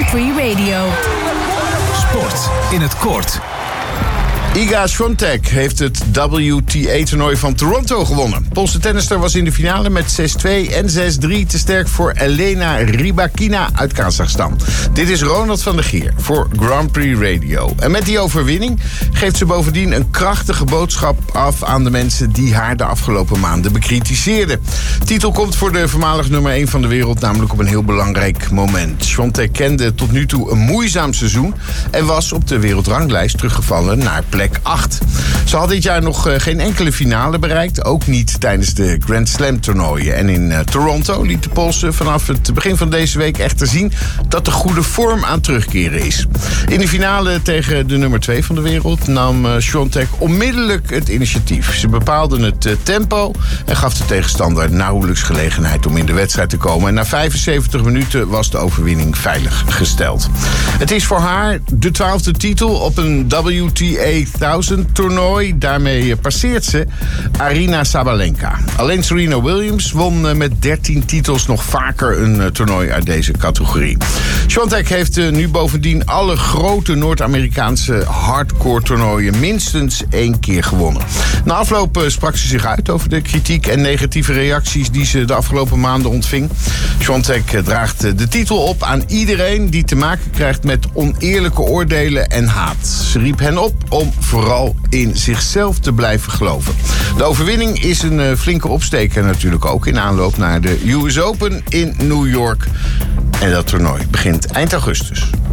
Prix Radio. Sport in het kort. Iga Świątek heeft het WTA-toernooi van Toronto gewonnen. Poolse tennister was in de finale met 6-2 en 6-3 te sterk voor Elena Rybakina uit Kazachstan. Dit is Ronald van der Gier voor Grand Prix Radio. En met die overwinning geeft ze bovendien een krachtige boodschap af aan de mensen die haar de afgelopen maanden bekritiseerden. De titel komt voor de voormalig nummer 1 van de wereld namelijk op een heel belangrijk moment. Świątek kende tot nu toe een moeizaam seizoen en was op de wereldranglijst teruggevallen naar plek 8. Ze had dit jaar nog geen enkele finale bereikt, ook niet tijdens de Grand Slam toernooien. En in Toronto liet de Poolse vanaf het begin van deze week echter zien dat de goede vorm aan terugkeren is. In de finale tegen de nummer 2 van de wereld nam Świątek onmiddellijk het initiatief. Ze bepaalde het tempo en gaf de tegenstander nauwelijks gelegenheid om in de wedstrijd te komen. En na 75 minuten was de overwinning veilig gesteld. Het is voor haar de 12e titel op een WTA 1000 toernooi. Daarmee passeert ze Aryna Sabalenka. Alleen Serena Williams won met 13 titels nog vaker een toernooi uit deze categorie. Świątek heeft nu bovendien alle grote Noord-Amerikaanse hardcore toernooien minstens 1 keer gewonnen. Na afloop sprak ze zich uit over de kritiek en negatieve reacties die ze de afgelopen maanden ontving. Świątek draagt de titel op aan iedereen die te maken krijgt met oneerlijke oordelen en haat. Ze riep hen op om vooral in zichzelf te blijven geloven. De overwinning is een flinke opsteker natuurlijk ook in aanloop naar de US Open in New York. En dat toernooi begint eind augustus.